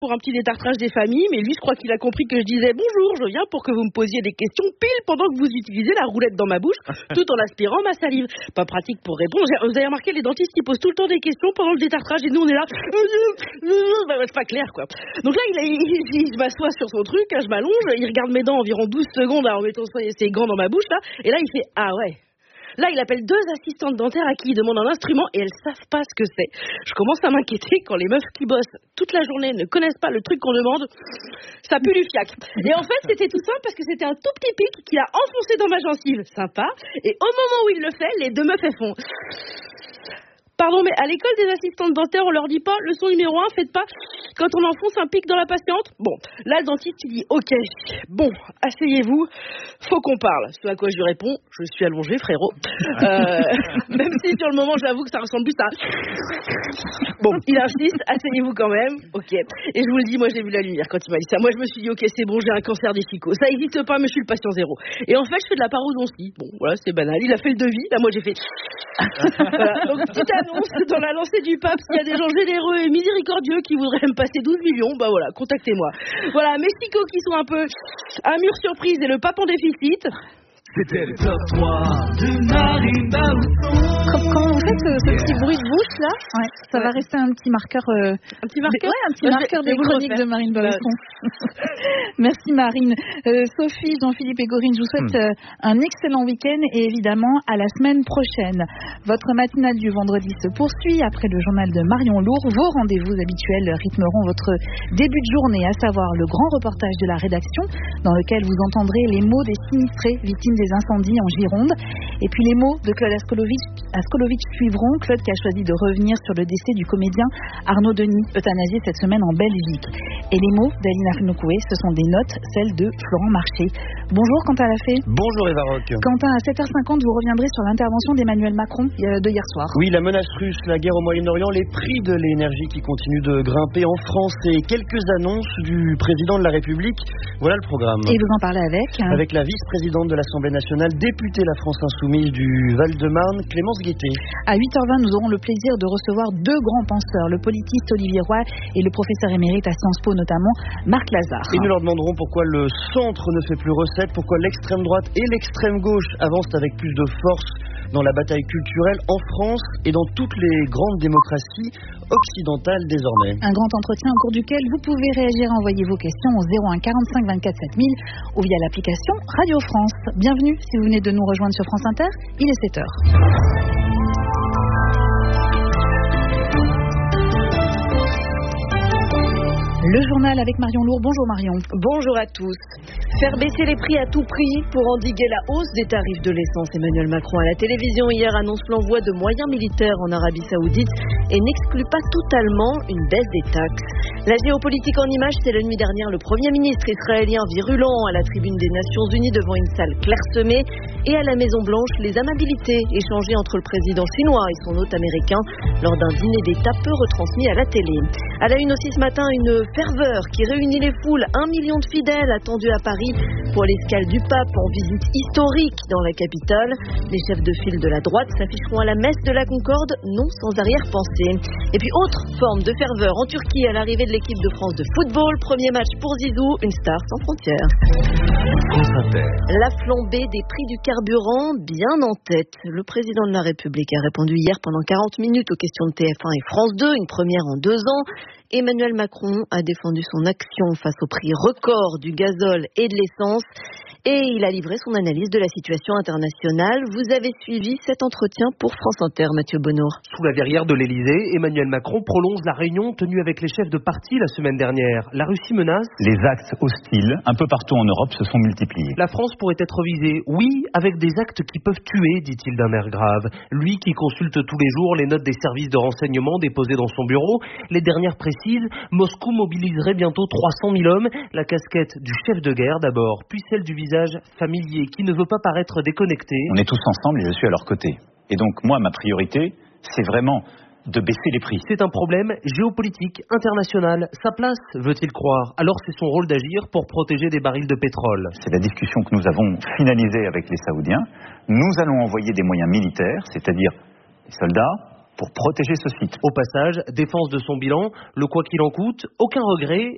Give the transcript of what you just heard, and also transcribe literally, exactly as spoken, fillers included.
pour un petit détartrage des familles, mais lui, je crois qu'il a compris que je disais bonjour, je viens pour que vous me posiez des questions pile pendant que vous utilisez la roulette dans ma bouche, tout en aspirant ma salive. Pas pratique pour répondre. Vous avez remarqué, les dentistes, ils posent tout le temps des questions pendant le détartrage et nous, on est là. Bah, c'est pas clair, quoi. Donc là, il, a, il, il, je m'assois sur son truc, je m'allonge, il regarde mes dents environ douze secondes en mettant ses gants dans ma bouche, là, et là, il fait ah ouais. Là, il appelle deux assistantes dentaires à qui il demande un instrument et elles savent pas ce que c'est. Je commence à m'inquiéter quand les meufs qui bossent toute la journée ne connaissent pas le truc qu'on demande. Ça pue du fiac. Et en fait, c'était tout simple parce que c'était un tout petit pic qu'il a enfoncé dans ma gencive. Sympa. Et au moment où il le fait, les deux meufs, elles font... Pardon, mais à l'école des assistantes dentaires, on leur dit pas, leçon numéro un, faites pas quand on enfonce un pic dans la patiente. Bon, là, le dentiste, il dit, ok, bon, asseyez-vous, faut qu'on parle. Ce à quoi je lui réponds, je suis allongé, frérot. Euh, même si sur le moment, j'avoue que ça ressemble plus à... Bon, il insiste, asseyez-vous quand même, ok. Et je vous le dis, moi, j'ai vu la lumière quand il m'a dit ça. Moi, je me suis dit, ok, c'est bon, j'ai un cancer des ficots. Ça existe pas, mais je suis le patient zéro. Et en fait, je fais de la parodontie. Bon, voilà, c'est banal. Il a fait le devis. Là, moi, j'ai fait... Voilà. Donc, petite annonce dans la lancée du pape, s'il y a des gens généreux et miséricordieux qui voudraient me passer douze millions, bah voilà, contactez-moi. Voilà, mes chicots qui sont un peu à mur surprise et le pape en déficit. C'était le top trois de Marine Baousson. Comme quand on fait ce, ce petit bruit de bouche là, ouais, ça ouais. va rester un petit marqueur. Euh, un petit marqueur, ouais, un petit ouais, marqueur des chroniques de Marine Baousson. Merci Marine. Euh, Sophie, Jean-Philippe et Corinne, je vous souhaite hmm. euh, un excellent week-end et évidemment à la semaine prochaine. Votre matinale du vendredi se poursuit après le journal de Marion Lourd. Vos rendez-vous habituels rythmeront votre début de journée, à savoir le grand reportage de la rédaction dans lequel vous entendrez les mots des sinistrés victimes des incendies en Gironde. Et puis les mots de Claude Askolovitch, Askolovitch suivront. Claude qui a choisi de revenir sur le décès du comédien Arnaud Denis, euthanasié cette semaine en Belgique. Et les mots d'Alina Arnoucoué, ce sont des notes, celles de Florent Marché. Bonjour Quentin Lafay. Bonjour Eva Rock. Quentin, à sept heures cinquante, vous reviendrez sur l'intervention d'Emmanuel Macron de hier soir. Oui, la menace russe, la guerre au Moyen-Orient, les prix de l'énergie qui continuent de grimper en France et quelques annonces du président de la République. Voilà le programme. Et vous en parlez avec Avec la vice-présidente de l'Assemblée nationale, députée La France Insoumise du Val-de-Marne, Clémence Guittet. À huit heures vingt, nous aurons le plaisir de recevoir deux grands penseurs, le politiste Olivier Roy et le professeur émérite à Sciences Po notamment, Marc Lazare. Et nous leur demanderons pourquoi le centre ne fait plus recette, pourquoi l'extrême droite et l'extrême gauche avancent avec plus de force dans la bataille culturelle en France et dans toutes les grandes démocraties occidentales désormais. Un grand entretien au cours duquel vous pouvez réagir et envoyer vos questions au zéro un quarante-cinq vingt-quatre sept mille ou via l'application Radio France. Bienvenue si vous venez de nous rejoindre sur France Inter, il est sept heures. Le journal avec Marion Lourd. Bonjour Marion. Bonjour à tous. Faire baisser les prix à tout prix pour endiguer la hausse des tarifs de l'essence. Emmanuel Macron à la télévision hier annonce l'envoi de moyens militaires en Arabie Saoudite et n'exclut pas totalement une baisse des taxes. La géopolitique en images, c'est la nuit dernière le Premier ministre israélien virulent à la tribune des Nations Unies devant une salle clairsemée et à la Maison-Blanche les amabilités échangées entre le président chinois et son hôte américain lors d'un dîner d'État peu retransmis à la télé. À la une aussi ce matin, une ferveur qui réunit les foules. Un million de fidèles attendus à Paris pour l'escale du pape en visite historique dans la capitale. Les chefs de file de la droite s'afficheront à la messe de la Concorde, non sans arrière-pensée. Et puis autre forme de ferveur en Turquie à l'arrivée de l'équipe de France de football. Premier match pour Zizou, une star sans frontières. La flambée des prix du carburant bien en tête. Le président de la République a répondu hier pendant quarante minutes aux questions de T F un et France deux, une première en deux ans. Emmanuel Macron a défendu son action face au prix record du gazole et de l'essence. Et il a livré son analyse de la situation internationale. Vous avez suivi cet entretien pour France Inter, Mathieu Bonnour. Sous la verrière de l'Elysée, Emmanuel Macron prolonge la réunion tenue avec les chefs de parti la semaine dernière. La Russie menace. Les actes hostiles, un peu partout en Europe, se sont multipliés. La France pourrait être visée, oui, avec des actes qui peuvent tuer, dit-il d'un air grave. Lui qui consulte tous les jours les notes des services de renseignement déposées dans son bureau, les dernières précisent, Moscou mobiliserait bientôt trois cent mille hommes. La casquette du chef de guerre d'abord, puis celle du visage familier qui ne veut pas paraître déconnecté. On est tous ensemble et je suis à leur côté. Et donc moi, ma priorité, c'est vraiment de baisser les prix. C'est un problème géopolitique, international. Sa place, veut-il croire? Alors c'est son rôle d'agir pour protéger des barils de pétrole. C'est la discussion que nous avons finalisée avec les Saoudiens. Nous allons envoyer des moyens militaires, c'est-à-dire des soldats, pour protéger ce site. Au passage, défense de son bilan, le quoi qu'il en coûte, aucun regret.